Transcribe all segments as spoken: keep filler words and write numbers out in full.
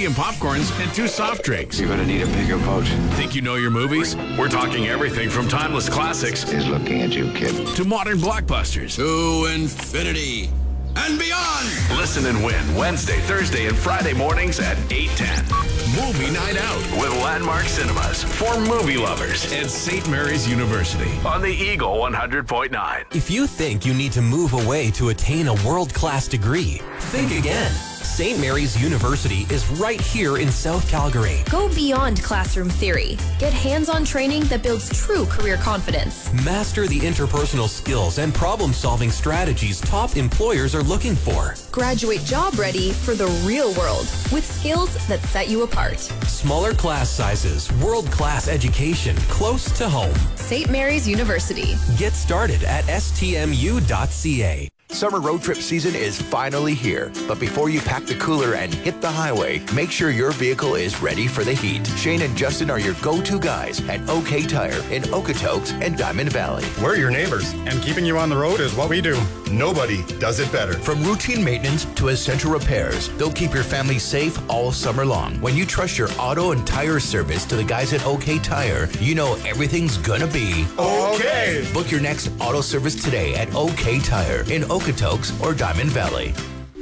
medium popcorns, and two soft drinks. You're gonna need a bigger boat. Think you know your movies? We're talking everything from timeless classics He's looking at you, kid. to modern blockbusters. To infinity and beyond. Listen and win Wednesday, Thursday, and Friday mornings at eight ten. Movie Night Out with Landmark Cinemas for movie lovers and Saint Mary's University on the Eagle one hundred point nine. If you think you need to move away to attain a world-class degree, think again. Saint Mary's University is right here in South Calgary. Go beyond classroom theory. Get hands-on training that builds true career confidence. Master the interpersonal skills and problem-solving strategies top employers are looking for. Graduate job ready for the real world with skills that set you apart. Smaller class sizes, world-class education close to home. Saint Mary's University. Get started at s t m u dot c a. Summer road trip season is finally here, but before you pack the cooler and hit the highway, make sure your vehicle is ready for the heat. Shane and Justin are your go-to guys at OK Tire in Okotoks and Diamond Valley. We're your neighbors, and keeping you on the road is what we do. Nobody does it better. From routine maintenance to essential repairs, they'll keep your family safe all summer long. When you trust your auto and tire service to the guys at OK Tire, you know everything's gonna be okay. Book your next auto service today at OK Tire in Okotoks or Diamond Valley.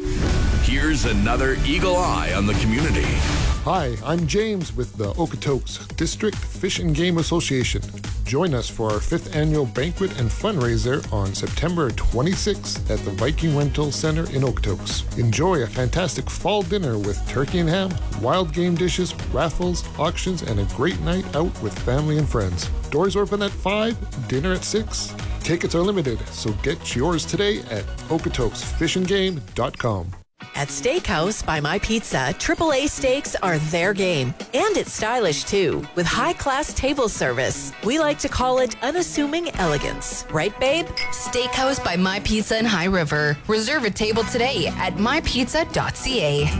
Here's another Eagle Eye on the community. Hi, I'm James with the Okotoks District Fish and Game Association. Join us for our fifth annual banquet and fundraiser on September twenty-sixth at the Viking Rental Center in Okotoks. Enjoy a fantastic fall dinner with turkey and ham, wild game dishes, raffles, auctions, and a great night out with family and friends. Doors open at five, dinner at six. Tickets are limited, so get yours today at okotoks fish and game dot com. At Steakhouse by My Pizza, triple A steaks are their game. And it's stylish, too, with high-class table service. We like to call it unassuming elegance. Right, babe? Steakhouse by My Pizza in High River. Reserve a table today at my pizza dot c a.